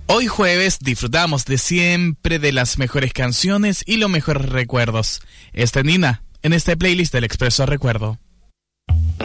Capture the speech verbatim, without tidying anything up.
Hoy jueves disfrutamos de siempre de las mejores canciones y los mejores recuerdos. Esta es Nina, en este playlist del Expreso Recuerdo.